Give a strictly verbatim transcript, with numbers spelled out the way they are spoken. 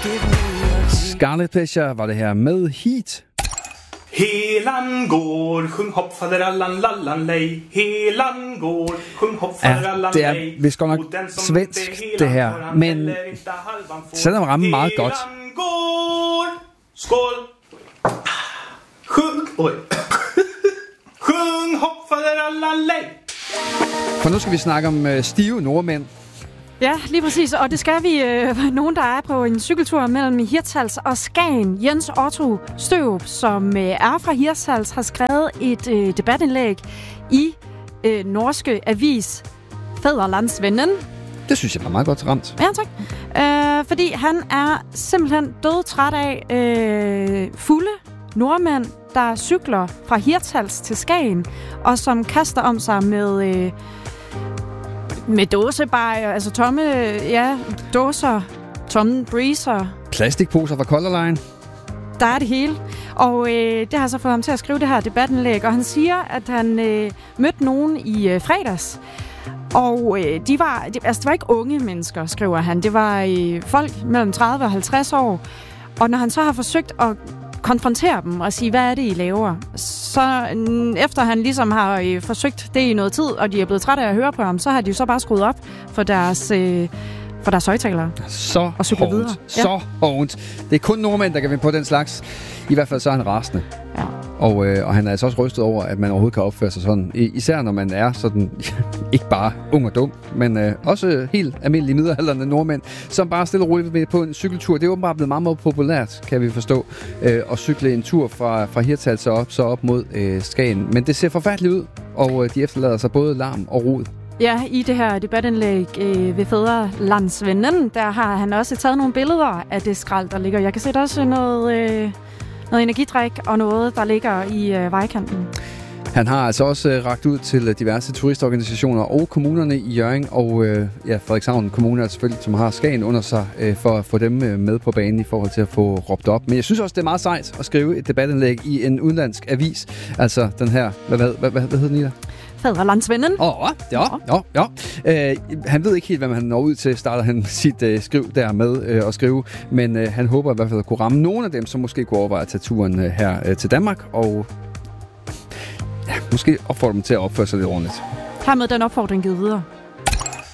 Scarlet Pleasure var det her med Heat. Helan går, sjung hopp faderallan lallan lej. Helan går, sjung hopp faderallan lej. Ja, det er vist godt nok svensk, det her, men selvom rammen meget godt. Helan går, skål. Sjung, oj. Sjung hopp faderallan lej. For nu skal vi snakke om øh, stive nordmænd. Ja, lige præcis. Og det skal vi. Øh, nogen, der er på en cykeltur mellem Hirtshals og Skagen. Jens Otto Støv, som øh, er fra Hirtshals, har skrevet et øh, debatindlæg i øh, norske avis Fædrelandsvennen. Det synes jeg var meget godt ramt. Ja, tak. Øh, fordi han er simpelthen dødtræt af øh, fulde nordmænd, der cykler fra Hirtshals til Skagen, og som kaster om sig med... Øh, Med dåsebajer, altså tomme, ja, dåser, tomme breezer. Plastikposer fra Color Line. Der er det hele. Og øh, det har så fået ham til at skrive det her debatindlæg. Og han siger, at han øh, mødte nogen i øh, fredags. Og øh, de var, de, altså, det var ikke unge mennesker, skriver han. Det var øh, folk mellem tredive og halvtreds år. Og når han så har forsøgt at konfrontere dem og sige, hvad er det, I laver? Så mm, efter han ligesom har øh, forsøgt det i noget tid, og de er blevet trætte af at høre på ham, så har de jo så bare skruet op for deres, øh, for deres højtalere. Så og cykler videre. Så ja. Hårdt. Det er kun nordmænd, der kan vinde på den slags. I hvert fald så er han rasende. Ja. Og, øh, og han er altså også rystet over, at man overhovedet kan opføre sig sådan. Især når man er sådan, ikke bare ung og dum, men øh, også helt almindelige middelaldrende nordmænd, som bare stille og roligt med på en cykeltur. Det er åbenbart blevet meget, meget populært, kan vi forstå, øh, at cykle en tur fra, fra Hirtshals op, så op mod øh, Skagen. Men det ser forfærdeligt ud, og øh, de efterlader sig både larm og rod. Ja, i det her debatindlæg øh, ved Fædrelandsvennen, der har han også taget nogle billeder af det skrald, der ligger. Jeg kan se der også noget... Øh Noget energidrik og noget, der ligger i øh, vejkanten. Han har altså også øh, rakt ud til diverse turistorganisationer og kommunerne i Hjørring og øh, ja, Frederikshavn Kommune er selvfølgelig, som har Skagen under sig, øh, for at få dem øh, med på banen i forhold til at få råbt op. Men jeg synes også, det er meget sejt at skrive et debatindlæg i en udenlandsk avis. Altså den her, hvad, hvad, hvad, hvad, hvad hedder den i der? Fædrelandsvennen. Åh, oh, ja, ja, ja. Øh, han ved ikke helt, hvad han når ud til, starter han sit øh, skriv der med øh, at skrive, men øh, han håber i hvert fald at kunne ramme nogle af dem, som måske kunne overveje at tage turen øh, her øh, til Danmark, og ja, måske opfordre dem til at opføre sig lidt ordentligt. Hermed den opfordring givet videre.